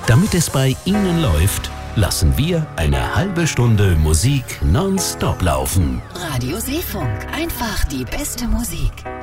Damit es bei Ihnen läuft, lassen wir eine halbe Stunde Musik nonstop laufen. Radio Seefunk. Einfach die beste Musik.